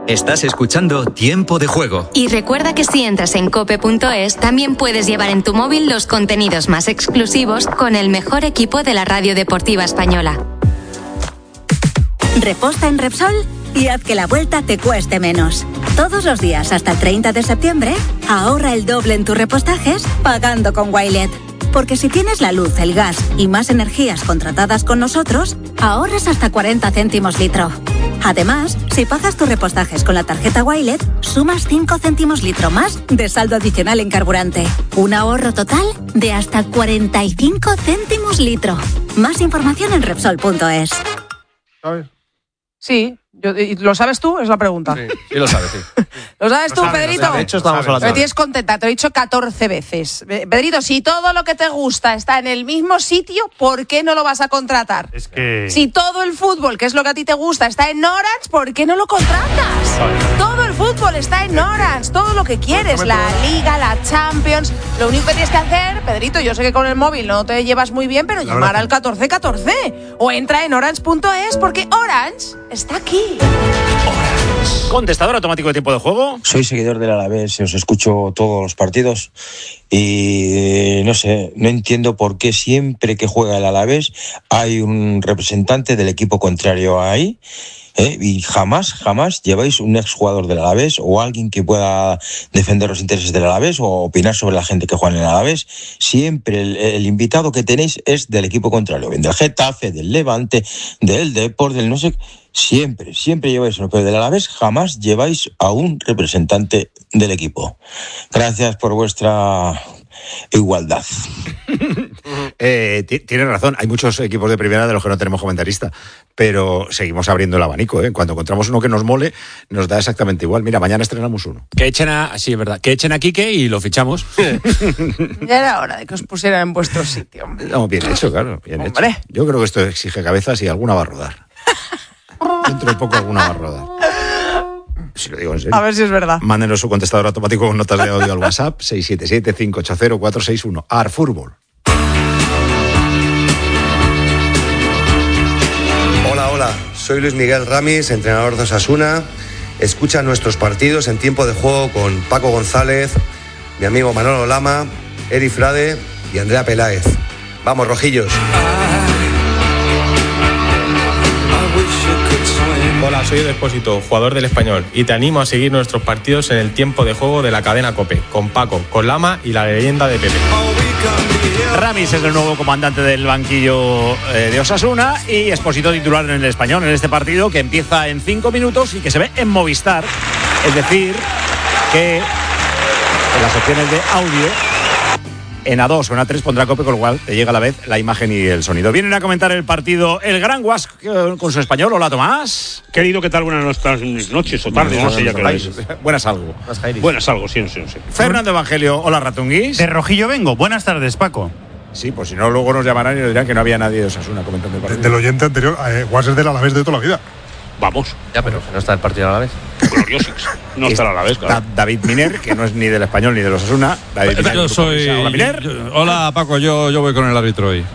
Estás escuchando Tiempo de Juego. Y recuerda que si entras en cope.es, también puedes llevar en tu móvil los contenidos más exclusivos con el mejor equipo de la radio deportiva española. Reposta en Repsol y haz que la vuelta te cueste menos. Todos los días hasta el 30 de septiembre, ahorra el doble en tus repostajes pagando con Wilet. Porque si tienes la luz, el gas y más energías contratadas con nosotros, ahorras hasta 40 céntimos litro. Además, si pagas tus repostajes con la tarjeta Wilet, sumas 5 céntimos litro más de saldo adicional en carburante. Un ahorro total de hasta 45 céntimos litro. Más información en Repsol.es. ¿Sabes? Sí. ¿Lo sabes tú? Es la pregunta. Sí lo sabes, sí. ¿Lo sabes tú, Pedrito? De hecho, estamos hablando. Me tienes contenta, te lo he dicho 14 veces. Pedrito, si todo lo que te gusta está en el mismo sitio, ¿por qué no lo vas a contratar? Es que... Si todo el fútbol, que es lo que a ti te gusta, está en Orange, ¿por qué no lo contratas? Todo el fútbol está en Orange, todo lo que quieres, la Liga, la Champions. Lo único que tienes que hacer, Pedrito, yo sé que con el móvil no te llevas muy bien, pero llamar al 1414 o entra en orange.es porque Orange está aquí. Contestador automático de Tiempo de Juego. Soy seguidor del Alavés, os escucho todos los partidos y no sé, no entiendo por qué siempre que juega el Alavés hay un representante del equipo contrario ahí. Y jamás lleváis un exjugador del Alavés o alguien que pueda defender los intereses del Alavés o opinar sobre la gente que juega en el Alavés. Siempre el invitado que tenéis es del equipo contrario, bien del Getafe, del Levante, del Depor, del no sé. Siempre lleváis uno, pero del Alavés jamás lleváis a un representante del equipo. Gracias por vuestra igualdad. Tienes razón, hay muchos equipos de primera de los que no tenemos comentarista, pero seguimos abriendo el abanico, ¿eh? Cuando encontramos uno que nos mole, nos da exactamente igual. Mira, mañana estrenamos uno. Sí, es verdad. Que echen a Quique y lo fichamos. Ya era hora de que os pusieran en vuestro sitio. No, bien hecho, claro, bien hecho. Yo creo que esto exige cabezas y alguna va a rodar. Dentro de poco alguna va a rodar. Si lo digo en serio. A ver si es verdad. Mándenos su contestador automático con notas de audio al WhatsApp 677-580-461. Arfútbol. Hola, soy Luis Miguel Ramis, entrenador de Osasuna. Escucha nuestros partidos en Tiempo de Juego con Paco González, mi amigo Manolo Lama, Eri Frade y Andrea Peláez. Vamos, rojillos. Hola, soy El Expósito, jugador del Español, y te animo a seguir nuestros partidos en el Tiempo de Juego de la cadena COPE, con Paco, con Lama y la leyenda de Pepe. Ramis es el nuevo comandante del banquillo de Osasuna y Expósito titular en el Español en este partido que empieza en 5 minutos y que se ve en Movistar. Es decir, que en las opciones de audio en A2 o en A3 pondrá COPE, con lo cual te llega a la vez la imagen y el sonido. Vienen a comentar el partido el Gran Guas con su Español. Hola, Tomás. Querido, ¿qué tal? Buenas noches o tardes, no sé ya qué hora es. Buenas algo. Buenas algo, sí. Fernando Evangelio, hola, Ratunguis. De Rojillo vengo. Buenas tardes, Paco. Sí, pues si no, luego nos llamarán y nos dirán que no había nadie de Osasuna comentando el partido. Del oyente anterior, Guas es del Alavés de toda la vida. Vamos. Ya, pero que no está el partido a la vez. Gloriosos. No estará a la vez, claro. David Miner, que no es ni del Español ni de los Osasuna. Yo soy... Hola, Miner. Hola, Paco, yo voy con el árbitro hoy.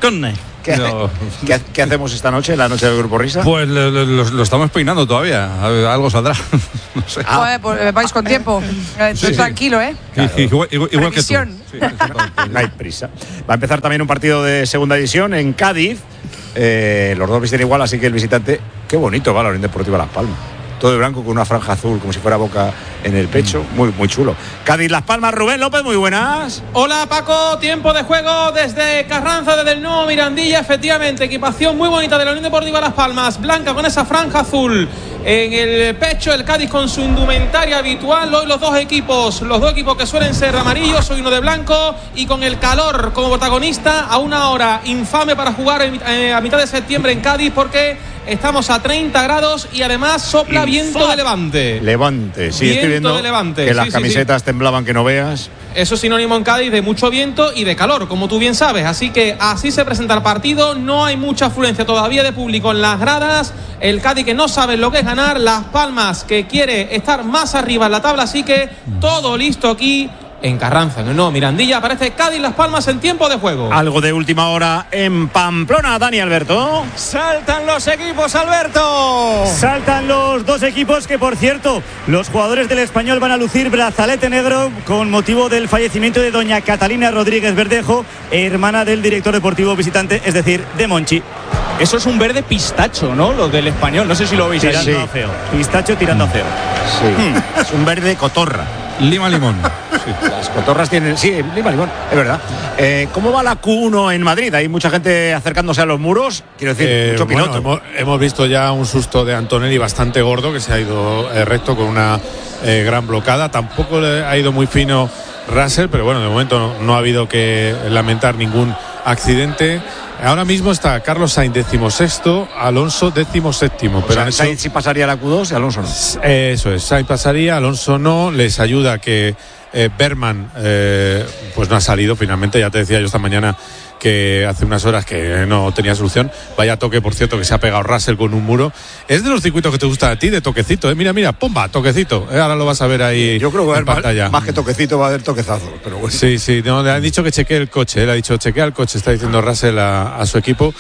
¿Qué hacemos esta noche, la noche del Grupo Risa? Pues lo estamos peinando todavía. Algo saldrá. No sé. Joder, pues vais con tiempo. Tranquilo, ¿eh? Claro. Igual que tú. Sí, no hay prisa. Va a empezar también un partido de segunda división en Cádiz. Los dos visten igual, así que el visitante... Qué bonito va la Unión Deportiva Las Palmas. Todo de blanco con una franja azul, como si fuera Boca en el pecho. Muy chulo. Cádiz, Las Palmas, Rubén López, muy buenas. Hola, Paco. Tiempo de juego desde Carranza, desde el nuevo Mirandilla. Efectivamente, equipación muy bonita de la Unión Deportiva Las Palmas. Blanca con esa franja azul en el pecho. El Cádiz con su indumentaria habitual. Hoy los dos equipos que suelen ser amarillos, hoy uno de blanco. Y con el calor como protagonista a una hora infame para jugar a mitad de septiembre en Cádiz, porque estamos a 30 grados y además sopla viento de levante. Sí, estoy viendo que las camisetas temblaban que no veas. Eso es sinónimo en Cádiz de mucho viento y de calor, como tú bien sabes. Así que así se presenta el partido. No hay mucha afluencia todavía de público en las gradas. El Cádiz que no sabe lo que es ganar. Las Palmas que quiere estar más arriba en la tabla. Así que todo listo aquí en Carranza, en el nuevo Mirandilla. Aparece Cádiz, Las Palmas en tiempo de juego. Algo de última hora en Pamplona, Dani Alberto. Saltan los equipos, Alberto. Saltan los dos Ambos equipos que, por cierto, los jugadores del Español van a lucir brazalete negro con motivo del fallecimiento de doña Catalina Rodríguez Verdejo, hermana del director deportivo visitante, es decir, de Monchi. Eso es un verde pistacho, ¿no? Lo del Español, no sé si lo veis. Tirando a feo. Pistacho tirando a feo. Sí. Es un verde cotorra. Lima limón. Sí. Las cotorras tienen, sí, lima limón, es verdad. ¿Cómo va la Q1 en Madrid? Hay mucha gente acercándose a los muros, quiero decir, mucho piloto. Bueno, hemos visto ya un susto de Antonelli bastante gordo, que se ha ido recto con una gran blocada. Tampoco le ha ido muy fino Russell, pero bueno, de momento no ha habido que lamentar ningún accidente. Ahora mismo está Carlos Sainz 16º, Alonso 17º. Pero Sainz sí pasaría la Q2 y Alonso no. Eso es, Sainz pasaría, Alonso no. Les ayuda que Berman pues no ha salido finalmente. Ya te decía yo esta mañana que hace unas horas que no tenía solución. Vaya toque, por cierto, que se ha pegado Russell con un muro. Es de los circuitos que te gustan a ti, de toquecito, ¿eh? Mira, pomba, toquecito. Ahora lo vas a ver ahí. Yo creo que en pantalla. Más que toquecito va a haber toquezazo. Pero bueno. Sí, no, le han dicho que chequee el coche. Le ha dicho chequea el coche, está diciendo Russell a su equipo.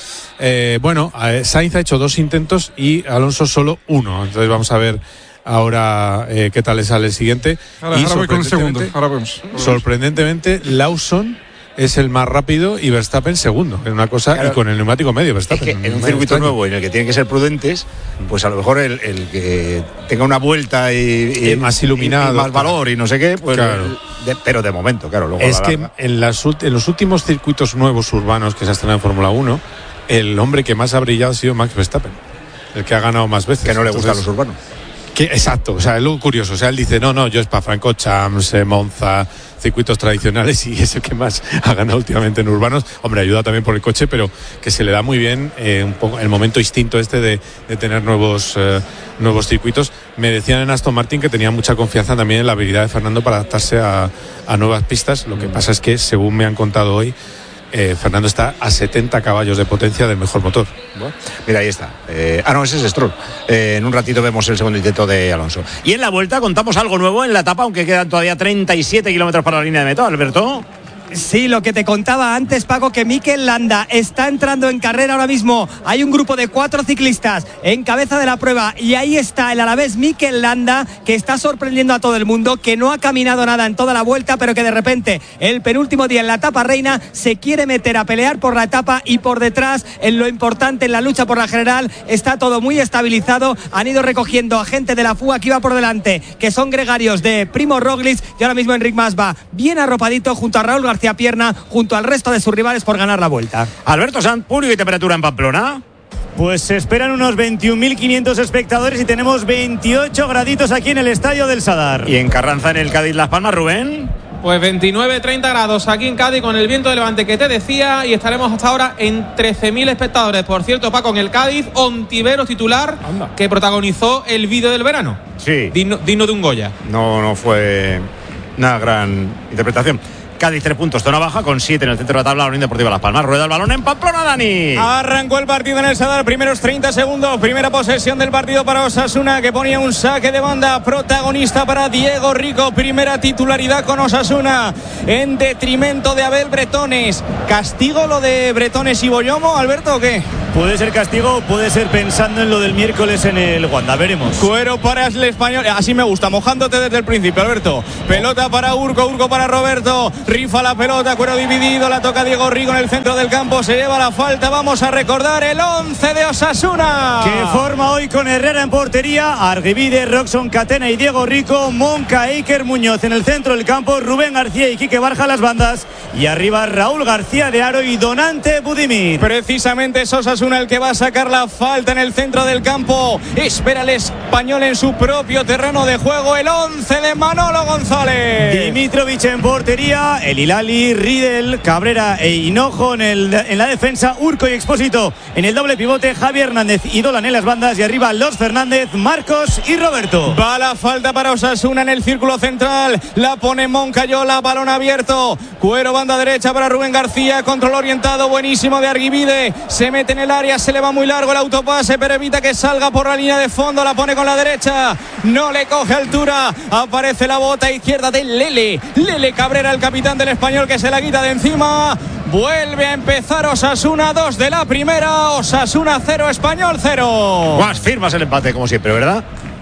Sainz ha hecho 2 intentos y Alonso solo 1. Entonces vamos a ver ahora qué tal le sale el siguiente. Ahora voy con el segundo. Ahora vemos. Sorprendentemente, Lawson es el más rápido y Verstappen segundo, en una cosa, claro, y con el neumático medio Verstappen. Es que en un circuito nuevo en el que tienen que ser prudentes, pues a lo mejor el que tenga una vuelta y más iluminado, y más valor y no sé qué, pues claro. Pero de momento, claro. Luego es que en los últimos circuitos nuevos urbanos que se ha estrenado en Fórmula 1, el hombre que más ha brillado ha sido Max Verstappen, el que ha ganado más veces. Que no le gustan los urbanos. Exacto, o sea, es lo curioso, o sea, él dice, no, yo es para Francorchamps, Monza, circuitos tradicionales, y es el que más ha ganado últimamente en urbanos. Hombre, ayuda también por el coche, pero que se le da muy bien un poco el momento instinto de tener nuevos circuitos. Me decían en Aston Martin que tenía mucha confianza también en la habilidad de Fernando para adaptarse a nuevas pistas. Lo que pasa es que, según me han contado hoy, Fernando está a 70 caballos de potencia del mejor motor. Bueno, mira, ahí está. Ese es Stroll. En un ratito vemos el segundo intento de Alonso. Y en la vuelta contamos algo nuevo en la etapa, aunque quedan todavía 37 kilómetros para la línea de meta, Alberto. Sí, lo que te contaba antes, Paco, que Mikel Landa está entrando en carrera ahora mismo. Hay un grupo de 4 ciclistas en cabeza de la prueba y ahí está el alavés Mikel Landa, que está sorprendiendo a todo el mundo, que no ha caminado nada en toda la vuelta, pero que de repente el penúltimo día en la etapa reina se quiere meter a pelear por la etapa, y por detrás, en lo importante, en la lucha por la general, está todo muy estabilizado. Han ido recogiendo a gente de la FUA que iba por delante, que son gregarios de Primo Roglic, y ahora mismo Enric Mas va bien arropadito junto a Raúl García Pierna, junto al resto de sus rivales por ganar la vuelta. Alberto Sanz, público y temperatura en Pamplona. Pues se esperan unos 21.500 espectadores y tenemos 28 graditos aquí en el Estadio del Sadar. Y en Carranza, en el Cádiz Las Palmas, Rubén. Pues 29-30 grados aquí en Cádiz con el viento de levante que te decía, y estaremos hasta ahora en 13.000 espectadores. Por cierto, Paco, en el Cádiz, Ontiveros titular. Anda. Que protagonizó el vídeo del verano. Sí. Digno de un Goya. No fue una gran interpretación. Cádiz 3 puntos, zona baja, con 7 en el centro de la tabla. Unión Deportiva Las Palmas, rueda el balón en Pamplona, Dani. Arrancó el partido en el Sadar, primeros 30 segundos, primera posesión del partido para Osasuna, que ponía un saque de banda, protagonista para Diego Rico, primera titularidad con Osasuna, en detrimento de Abel Bretones. ¿Castigo lo de Bretones y Boyomo, Alberto, o qué? Puede ser castigo, puede ser pensando en lo del miércoles en el Wanda, veremos. Cuero para el español, así me gusta, mojándote desde el principio, Alberto. Pelota para Urco para Roberto, rifa la pelota, Cuero dividido, la toca Diego Rico en el centro del campo, se lleva la falta. Vamos a recordar el 11 de Osasuna, que forma hoy con Herrera en portería, Argivide, Roxon Catena y Diego Rico, Monca, Iker Muñoz en el centro del campo, Rubén García y Quique Barja las bandas, y arriba Raúl García de Aro y Donante Budimir. Precisamente es Osasuna el que va a sacar la falta en el centro del campo. Espera el español en su propio terreno de juego, el 11 de Manolo González. Dimitrovic en portería, el Hilali, Riedel, Cabrera e Hinojo en la defensa, Urco y Expósito en el doble pivote, Javi Hernández y Dolan en las bandas, y arriba Los Fernández, Marcos y Roberto. Va la falta para Osasuna en el círculo central, la pone Moncayola, balón abierto, Cuero, banda derecha para Rubén García, control orientado buenísimo de Argivide, se mete en el área, se le va muy largo el autopase, pero evita que salga por la línea de fondo, la pone con la derecha, no le coge altura, aparece la bota izquierda de Lele Cabrera, el capitán del español, que se la quita de encima. Vuelve a empezar Osasuna, 2 de la primera, Osasuna 0, Español 0. Guas, firmas el empate como siempre, ¿verdad?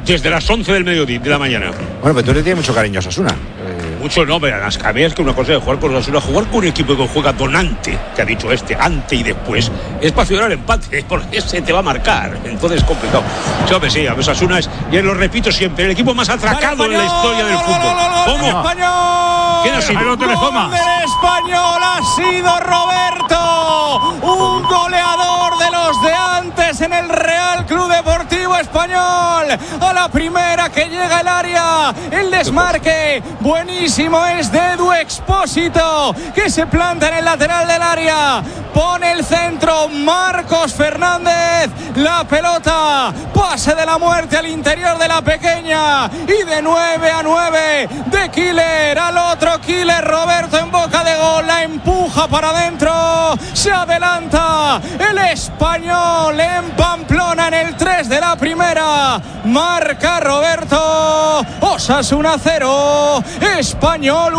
desde las 11 del mediodía de la mañana. Bueno, pero tú le tienes mucho cariño a Osasuna. Mucho no, pero las cabezas que una cosa de jugar con Osasuna, jugar con un equipo que juega donante, que ha dicho antes y después, es para aficionar el empate, porque ese te va a marcar, entonces es complicado. Sí, a Osasuna es, y lo repito siempre, el equipo más atracado en la historia del fútbol. ¿Cómo? ¿Quién ha sido? ¡Gol del Español! ¡Ha sido Roberto! Un goleador de los de antes en el Real Club Deportivo Español. A la primera que llega el área, el desmarque buenísimo es de Edu Expósito, que se planta en el lateral del área, pone el centro Marcos Fernández, la pelota, pase de la muerte al interior de la pequeña, y de 9-9 de Killer al otro Killer, Roberto en boca de gol, la empuja para adentro, se adelanta el Español en Pamplona en el 3 de la primera, marca Roberto, Osasuna 0, Español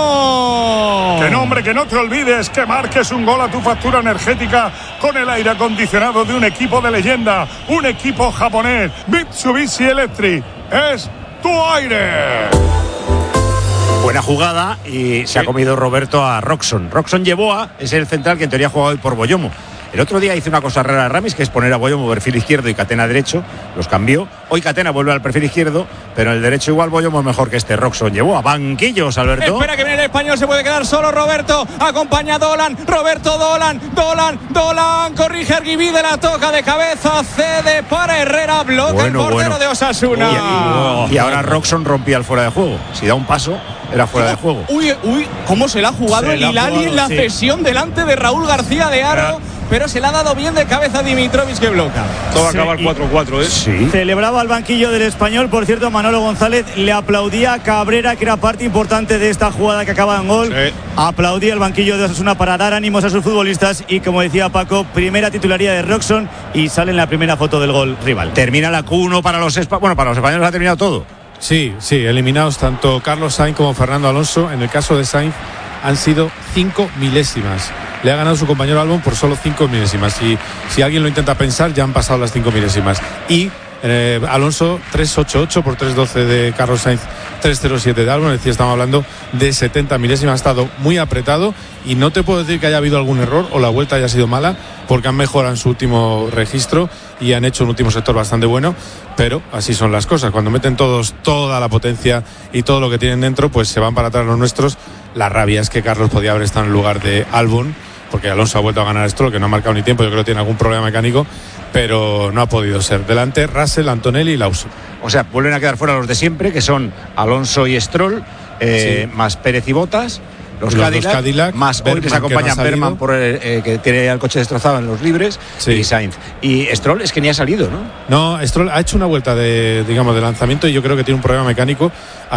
1. Que no, hombre, que no te olvides que marques un gol a tu factura energética con el aire acondicionado de un equipo de leyenda, un equipo japonés, Mitsubishi Electric, es tu aire. Buena jugada y se ha comido Roberto a Roxon. Roxon Yeboah es el central que en teoría ha jugado hoy por Boyomo. El otro día hizo una cosa rara a Ramis, que es poner a Boyomo perfil izquierdo y Catena derecho. Los cambió. Hoy Catena vuelve al perfil izquierdo, pero en el derecho igual Boyomo es mejor que este Roxon Yeboah. Banquillos, Alberto. Espera que viene el Español, se puede quedar solo Roberto. Acompaña a Dolan. Roberto Dolan. Corrige a Arguibide, la toca de cabeza. Cede para Herrera. Bloca el portero de Osasuna. Y ahora Roxon rompía el fuera de juego. Si da un paso, era fuera de juego. Uy, cómo se la ha jugado el Hilali en la cesión delante de Raúl García de Haro. Pero se le ha dado bien de cabeza a Dimitrovic, que bloca. Todo va a acabar 4-4, ¿eh? Sí. Celebraba el banquillo del Español. Por cierto, Manolo González le aplaudía a Cabrera, que era parte importante de esta jugada que acaba en gol. Sí. Aplaudía el banquillo de Osasuna para dar ánimos a sus futbolistas. Y como decía Paco, primera titularidad de Roxon y sale en la primera foto del gol rival. Termina la Q1 para los españoles. Bueno, para los españoles ha terminado todo. Sí, eliminados tanto Carlos Sainz como Fernando Alonso. En el caso de Sainz han sido 5 milésimas. Le ha ganado su compañero Albon por solo 5 milésimas. Y si alguien lo intenta pensar, ya han pasado las 5 milésimas. Y Alonso 3.88 por 3.12 de Carlos Sainz, 3.07 de Albon. Es decir, estamos hablando de 70 milésimas. Ha estado muy apretado y no te puedo decir que haya habido algún error o la vuelta haya sido mala, porque han mejorado en su último registro y han hecho un último sector bastante bueno. Pero así son las cosas. Cuando meten todos toda la potencia y todo lo que tienen dentro, pues se van para atrás los nuestros. La rabia es que Carlos podía haber estado en el lugar de Albon, porque Alonso ha vuelto a ganar Stroll, que no ha marcado ni tiempo. Yo creo que tiene algún problema mecánico, pero no ha podido ser. Delante Russell, Antonelli y Lawson. O sea, vuelven a quedar fuera los de siempre, que son Alonso y Stroll, más Pérez y Botas. Los Cadillac, más Bergman, hoy que se acompañan Bergman por que tiene el coche destrozado en los libres, y Sainz. Y Stroll es que ni ha salido, ¿no? No, Stroll ha hecho una vuelta de lanzamiento y yo creo que tiene un problema mecánico.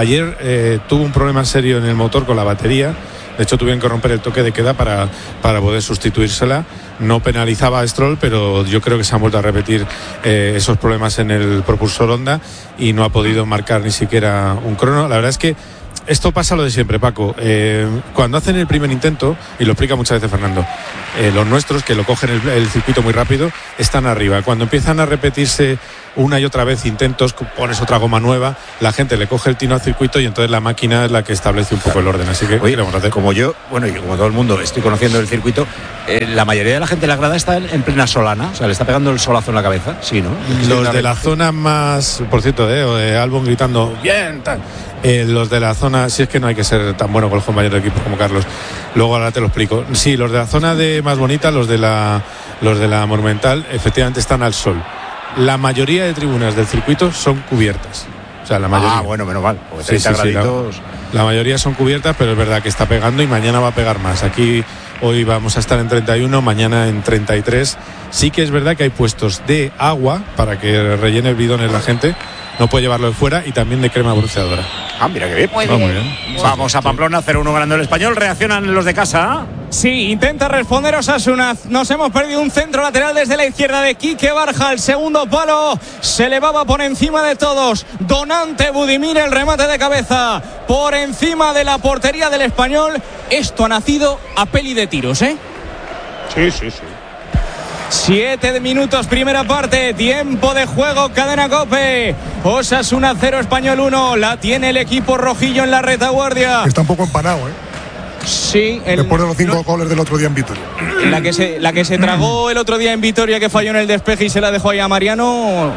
Ayer tuvo un problema serio en el motor con la batería. De hecho, tuvieron que romper el toque de queda para poder sustituírsela. No penalizaba a Stroll, pero yo creo que se han vuelto a repetir esos problemas en el propulsor Honda y no ha podido marcar ni siquiera un crono. La verdad es que esto pasa lo de siempre, Paco. Cuando hacen el primer intento, y lo explica muchas veces Fernando, los nuestros, que lo cogen el circuito muy rápido, están arriba. Cuando empiezan a repetirse una y otra vez intentos, pones otra goma nueva, la gente le coge el tino al circuito y entonces la máquina es la que establece un poco el orden. Así que, oye, como yo, bueno, y como todo el mundo estoy conociendo el circuito, la mayoría de la gente de la grada está en plena solana, o sea, le está pegando el solazo en la cabeza, sí, ¿no? Los de la zona más, por cierto, Albon gritando bien, tal. Los de la zona, si es que no hay que ser tan bueno con los compañeros de equipo como Carlos, luego ahora te lo explico. Sí, los de la zona de más bonita, los de la Monumental, efectivamente están al sol. La mayoría de tribunas del circuito son cubiertas. O sea, la mayoría. Ah, bueno, menos mal, porque 30 graditos. La mayoría son cubiertas, pero es verdad que está pegando y mañana va a pegar más. Aquí hoy vamos a estar en 31, mañana en 33. Sí que es verdad que hay puestos de agua para que rellene bidones la gente. No puede llevarlo de fuera, y también de crema bronceadora. Ah, mira qué bien. Muy bien. Vamos a Pamplona, 0-1 ganando el Español. ¿Reaccionan los de casa? Sí, intenta responder Osasuna. Nos hemos perdido un centro lateral desde la izquierda de Quique Barja. El segundo palo se elevaba por encima de todos. Donante Budimir, el remate de cabeza por encima de la portería del Español. Esto ha nacido a peli de tiros, ¿eh? Sí. 7 minutos, primera parte, tiempo de juego, cadena COPE. Osasuna 0, Español 1. La tiene el equipo rojillo en la retaguardia. Está un poco empanado, ¿eh? Sí, después de los 5 goles del otro día en Vitoria. La que se tragó el otro día en Vitoria, que falló en el despeje y se la dejó ahí a Mariano.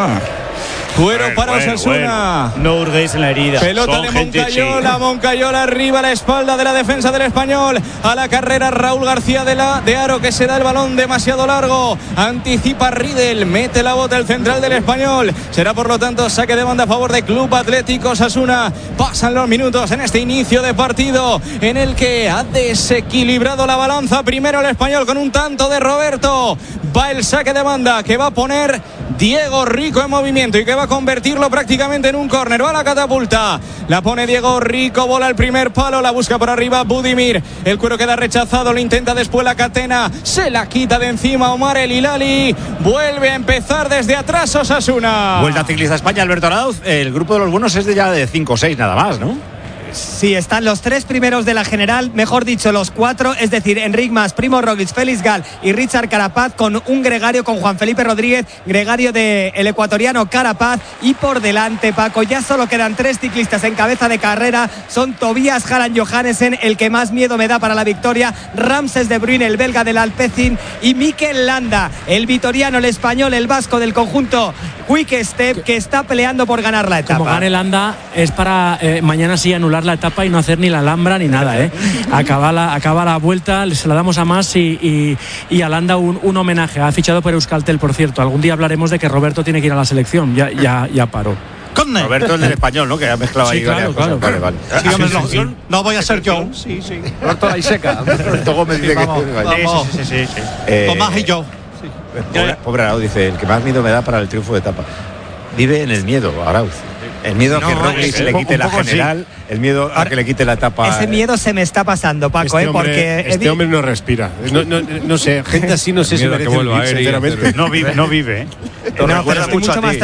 Cuero para Osasuna. No hurguéis en la herida. Pelota de Moncayola. Moncayola arriba a la espalda de la defensa del Español. A la carrera Raúl García de Aro, que se da el balón demasiado largo. Anticipa Riedel. Mete la bota el central del Español. Será por lo tanto saque de banda a favor de Club Atlético Osasuna. Pasan los minutos en este inicio de partido en el que ha desequilibrado la balanza. Primero el Español con un tanto de Roberto. Va el saque de banda que va a poner Diego Rico en movimiento y que va a convertirlo prácticamente en un córner. Va a la catapulta, la pone Diego Rico, bola al primer palo, la busca por arriba Budimir, el cuero queda rechazado, lo intenta después la Catena, se la quita de encima Omar El Hilali, vuelve a empezar desde atrás Osasuna. Vuelta ciclista España, Alberto Arauz. El grupo de los buenos es ya de 5 o 6 nada más, ¿no? Sí, están los 3 primeros de la general, mejor dicho, los 4, es decir, Enric Mas, Primo Roglic, Félix Gal y Richard Carapaz, con un gregario con Juan Felipe Rodríguez, gregario del ecuatoriano Carapaz, y por delante, Paco, ya solo quedan 3 ciclistas en cabeza de carrera, son Tobias Harald Johannessen, el que más miedo me da para la victoria, Ramses de Bruyne, el belga del Alpecin, y Mikel Landa, el vitoriano, el español, el vasco del conjunto Quick Step, que está peleando por ganar la etapa. Como gane Landa es para mañana sí anular la etapa y no hacer ni la Alhambra ni nada, acaba la vuelta, se la damos a Mas y a Landa un homenaje. Ha fichado por Euskaltel, por cierto. Algún día hablaremos de que Roberto tiene que ir a la selección. Ya paró. Roberto, el del español, ¿no? Que ha mezclado ahí varias cosas. Vale. No voy a ser yo. Sí. Roberto la seca. Roberto Gómez dice que sí. Tomás y yo. Pobre Arauz, dice, el que más miedo me da para el triunfo de etapa. Vive en el miedo, Arauz. El miedo a que Roglic le quite la general, el miedo a que le quite la etapa. Ese miedo se me está pasando, Paco, porque este hombre no respira. No sé, gente así no sé si merece que vuelva, sinceramente. No vive. No, pero estoy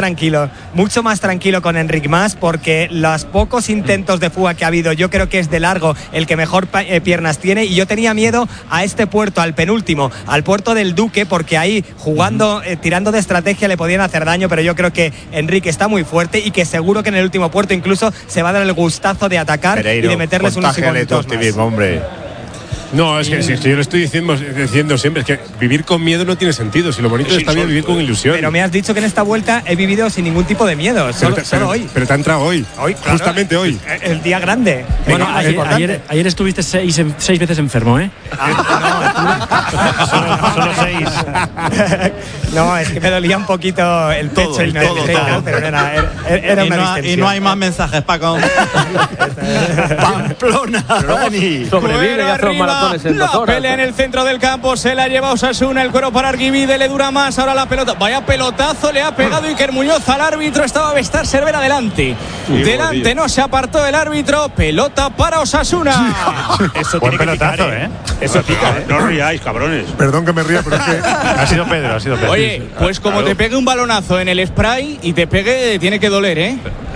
mucho más tranquilo con Enric Mas, porque los pocos intentos de fuga que ha habido, yo creo que es de largo el que mejor piernas tiene, y yo tenía miedo a este puerto, al penúltimo, al puerto del Duque, porque ahí jugando, tirando de estrategia le podían hacer daño, pero yo creo que Enric está muy fuerte y que seguro que en el último puerto incluso se va a dar el gustazo de atacar Pereiro, y de meterles unos segunditos más. Hombre. No, es que si yo lo estoy diciendo siempre, es que vivir con miedo no tiene sentido. Si lo bonito es también vivir con ilusión. Pero me has dicho que en esta vuelta he vivido sin ningún tipo de miedo, solo hoy. Pero te ha entrado hoy, claro, justamente hoy. El día grande. Bueno, ayer estuviste 6 veces enfermo, ¿eh? Solo 6. No, es que me dolía un poquito el pecho todo. Pero era una distensión. Y no hay más mensajes, Paco. Pamplona, Dani. Sobrevive y hace los maratones en 2 horas. Pelea en el centro del campo, se la lleva Osasuna, el cuero para Argivide, le dura más, ahora la pelota, vaya pelotazo, le ha pegado Iker Muñoz al árbitro, estaba Vestar Cervera delante. Delante no se apartó el árbitro, pelota para Osasuna. Eso buen pelotazo, Eso pica, no ríais, cabrones. Perdón que me ría, pero es que ha sido Pedro. Oye, pues como te pegue un balonazo en el spray y te pegue, tiene que doler, ¿eh?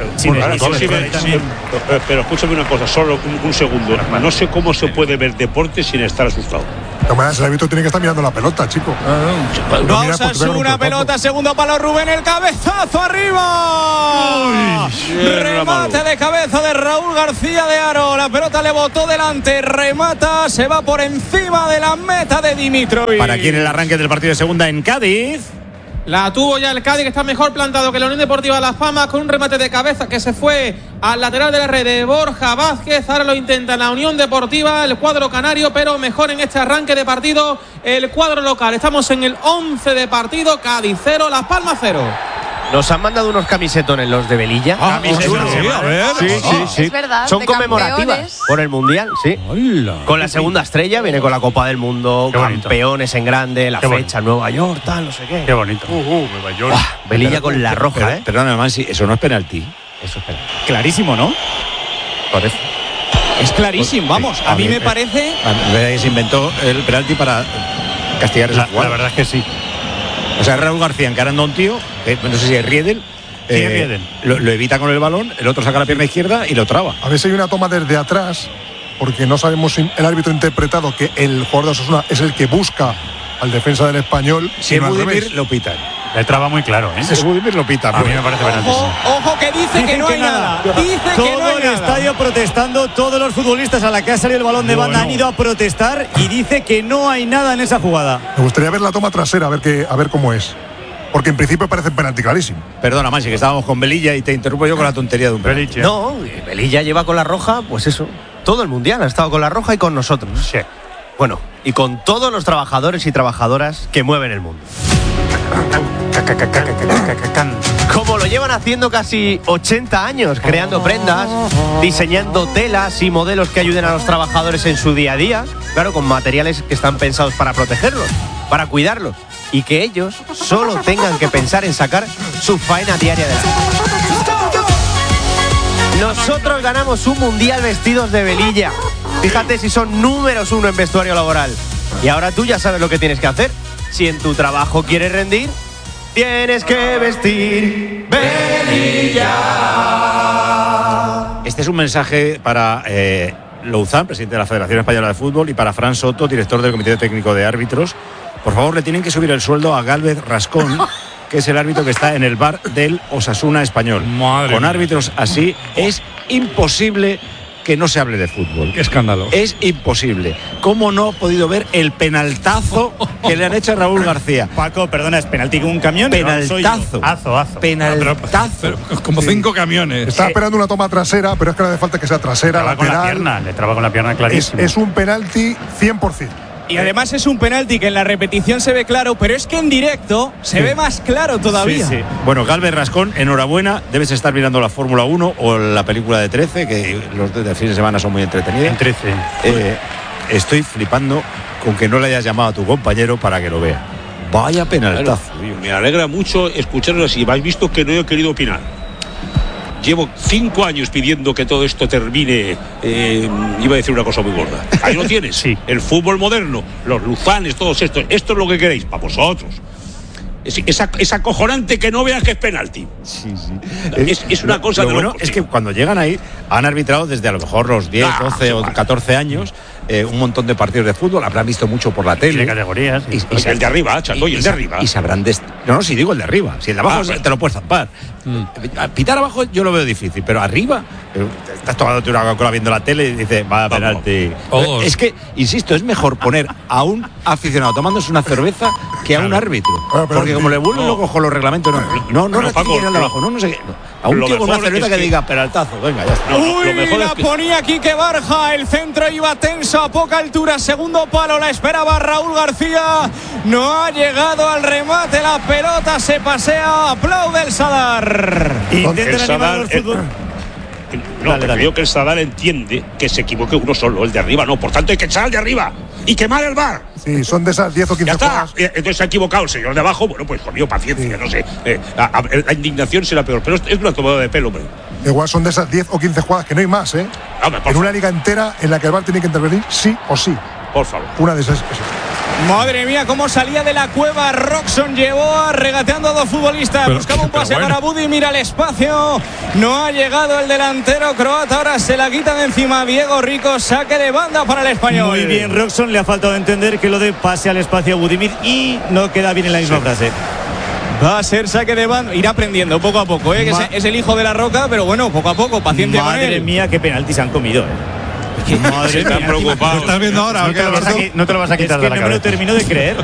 Pero escúchame una cosa, solo un segundo. No sé cómo se puede ver deporte sin estar asustado. El árbitro tiene que estar mirando la pelota, chico. Vamos a subir una pelota, segundo palo Rubén, el cabezazo arriba. Remate de cabeza de Raúl García de Aro. La pelota le botó delante, remata, se va por encima de la meta de Dimitrovic. Para quien el arranque del partido de segunda en Cádiz. La tuvo ya el Cádiz, que está mejor plantado que la Unión Deportiva Las Palmas, con un remate de cabeza que se fue al lateral de la red de Borja Vázquez. Ahora lo intenta la Unión Deportiva, el cuadro canario, pero mejor en este arranque de partido el cuadro local. Estamos en el 11 de partido, Cádiz 0, Las Palmas 0. Nos han mandado unos camisetones los de Velilla. A ver. Sí. Es verdad. Son conmemorativas por el Mundial, sí. Hola. Con la segunda estrella, viene con la Copa del Mundo, campeones en grande, la fecha, Nueva York, tal, no sé qué. Qué bonito. Nueva York. Velilla con la roja, Perdón, Mansi, eso no es penalti. Eso es penalti. Clarísimo, ¿no? Parece. Es clarísimo, vamos. A mí me parece. Que se inventó el penalti para castigar esa jugada. La verdad es que sí. O sea, Raúl García encarando a un tío, no sé si es Riedel. Lo evita con el balón, el otro saca la pierna izquierda y lo traba. A ver si hay una toma desde atrás, porque no sabemos si el árbitro ha interpretado que el jugador de Osasuna es el que busca al defensa del Español. Si Budimir lo pitan. Le traba muy claro, ¿eh? Si Budimir lo pita. A mí me parece penalti. Ojo que dice que no hay nada. Dice que no hay todo el estadio protestando, todos los futbolistas a la que ha salido el balón de banda han ido a protestar y dice que no hay nada en esa jugada. Me gustaría ver la toma trasera, a ver cómo es. Porque en principio parece penalti clarísimo. Perdona, Masi, que estábamos con Velilla y te interrumpo yo con la tontería de un penalti. No, Velilla lleva con la roja, pues eso. Todo el mundial ha estado con la roja y con nosotros. Sí. Bueno, y con todos los trabajadores y trabajadoras que mueven el mundo. Como lo llevan haciendo casi 80 años, creando prendas, diseñando telas y modelos que ayuden a los trabajadores en su día a día, claro, con materiales que están pensados para protegerlos, para cuidarlos, y que ellos solo tengan que pensar en sacar su faena diaria adelante. Nosotros ganamos un mundial vestidos de Velilla. Fíjate si son números 1 en vestuario laboral. Y ahora tú ya sabes lo que tienes que hacer. Si en tu trabajo quieres rendir, tienes que vestir Velilla. Este es un mensaje para Louzán, presidente de la Federación Española de Fútbol, y para Fran Soto, director del Comité Técnico de Árbitros. Por favor, le tienen que subir el sueldo a Gálvez Rascón, que es el árbitro que está en el bar del Osasuna español. Con árbitros así es imposible que no se hable de fútbol. Qué escándalo. Es imposible. ¿Cómo no he podido ver el penaltazo que le han hecho a Raúl García? Paco, perdona, ¿es penalti con un camión? Penaltazo. Penaltazo. Pero como 5 camiones. Está esperando una toma trasera, pero es que no hace falta que sea trasera, Le lateral. traba con la pierna clarísimo. Es un penalti 100%. Y además es un penalti que en la repetición se ve claro, pero es que en directo se ve más claro todavía. Sí. Bueno, Gálvez Rascón, enhorabuena. Debes estar mirando la Fórmula 1 o la película de 13, que los de fin de semana son muy entretenidos. En 13. Estoy flipando con que no le hayas llamado a tu compañero para que lo vea. Vaya penaltazo. Claro, me alegra mucho escucharlo así. Habéis visto que no he querido opinar. Llevo 5 años pidiendo que todo esto termine. Iba a decir una cosa muy gorda. Ahí lo tienes. Sí. El fútbol moderno, los Luzanes, todos estos. Esto es lo que queréis, para vosotros. Es acojonante que no veas que es penalti. Sí. Es una cosa lo de bueno locos, es tío. que cuando llegan ahí han arbitrado desde a lo mejor los 10, 12 o 14 años un montón de partidos de fútbol, habrán visto mucho por la tele. De categorías. Y el de arriba, Chato, y el de arriba. Y sabrán no, si digo el de arriba. Si el de abajo te lo puedes zampar. Pitar abajo yo lo veo difícil, pero arriba estás tomándote una Coca-Cola viendo la tele y dices, va a penalti. Es que, insisto, es mejor poner a un aficionado tomándose una cerveza que a un árbitro. Porque como le vuelven locos con los reglamentos, no ratifiquen al abajo, no sé qué. A un tío con una cerveza que diga penaltazo, venga, ya está. Uy, la ponía Quique Barja, el centro iba tenso a poca altura, segundo palo, la esperaba Raúl García, no ha llegado al remate, la pelota se pasea, aplaude el Sadar. Intenten animar al fútbol. Creo que el Sadar entiende que se equivoque uno solo, el de arriba no, por tanto hay que echar al de arriba y quemar el bar. Sí, son de esas 10 o 15 jugadas. Entonces se ha equivocado el señor de abajo, bueno, pues conmigo paciencia, no sé. La indignación será peor, pero es una tomada de pelo, hombre. Igual son de esas 10 o 15 jugadas que no hay más, ¿eh? En una liga entera en la que el VAR tiene que intervenir sí o sí. Por favor. Una de esas. Madre mía, cómo salía de la cueva. Roxon llevó regateando a dos futbolistas. Buscaba un pase para Budimir al espacio. No ha llegado el delantero croata. Ahora se la quita de encima Diego Rico. Saque de banda para el español. Muy bien, Roxon. Le ha faltado entender que lo de pase al espacio a Budimir y no queda bien en la misma frase. Va a ser saque de banda. Irá aprendiendo poco a poco, ¿eh? Que es el hijo de la roca, pero bueno, poco a poco, paciencia con él. Madre mía, qué penaltis han comido, Madre mía, están preocupados. ¿Lo estás viendo ahora? No te lo vas a quitar de la cabeza. No me lo termino de creer.